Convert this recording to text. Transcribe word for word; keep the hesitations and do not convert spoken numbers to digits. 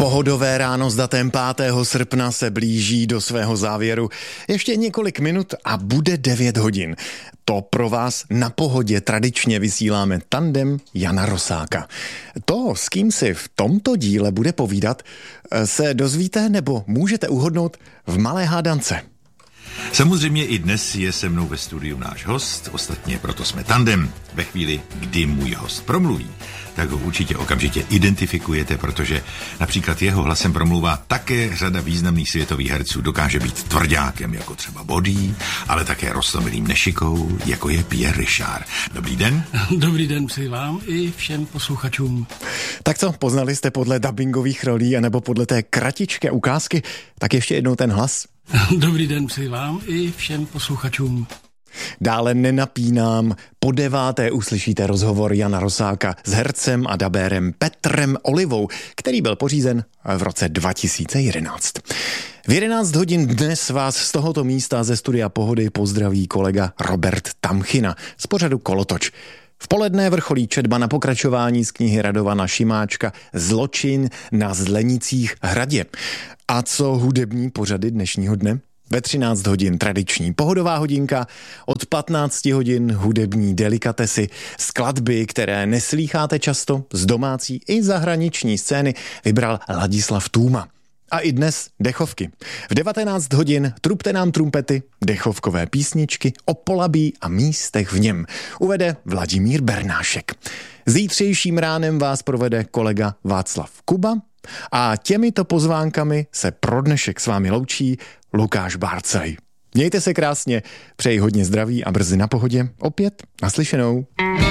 Pohodové ráno s datem pátého srpna se blíží do svého závěru. Ještě několik minut a bude devět hodin. To pro vás na Pohodě tradičně vysíláme tandem Jana Rosáka. To, s kým si v tomto díle bude povídat, se dozvíte nebo můžete uhodnout v malé hádance. Samozřejmě i dnes je se mnou ve studiu náš host, ostatně proto jsme tandem. Ve chvíli, kdy můj host promluví, tak ho určitě okamžitě identifikujete, protože například jeho hlasem promluvá také řada významných světových herců. Dokáže být tvrďákem, jako třeba Bodý, ale také roztomilým nešikou, jako je Pierre Richard. Dobrý den. Dobrý den přeji vám i všem posluchačům. Tak co, poznali jste podle dabingových rolí anebo podle té kratičké ukázky? Tak ještě jednou ten hlas. Dobrý den přeji vám i všem posluchačům. Dále nenapínám, po deváté uslyšíte rozhovor Jana Rosáka s hercem a dabérem Petrem Olivou, který byl pořízen v roce dva tisíce jedenáct. V jedenáct hodin dnes vás z tohoto místa ze studia Pohody pozdraví kolega Robert Tamchina z pořadu Kolotoč. V poledne vrcholí četba na pokračování z knihy Radovana Šimáčka Zločin na Zlenicích hradě. A co hudební pořady dnešního dne? Ve třináct hodin tradiční pohodová hodinka, od patnáct hodin hudební delikatesy, skladby, které neslýcháte často, z domácí i zahraniční scény vybral Ladislav Tůma. A i dnes dechovky. V devatenáct hodin trubte nám trumpety, dechovkové písničky o Polabí a místech v něm. Uvede Vladimír Bernášek. Zítřejším ránem vás provede kolega Václav Kuba a těmito pozvánkami se pro dnešek s vámi loučí Lukáš Bárcaj. Mějte se krásně, přeji hodně zdraví a brzy na Pohodě. Opět naslyšenou.